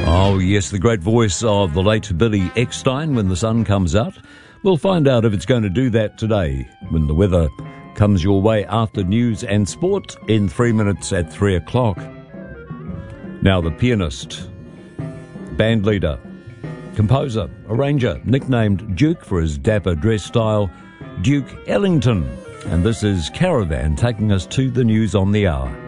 Oh yes, the great voice of the late Billy Eckstine, When the Sun Comes Out. We'll find out if it's going to do that today when the weather comes your way after news and sport in 3 minutes at 3 o'clock. Now the pianist, band leader, composer, arranger, nicknamed Duke for his dapper dress style, Duke Ellington. And this is Caravan taking us to the news on the hour.